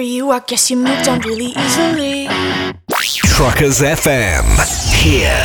you, I guess you moved on really easily. Truckers FM. Here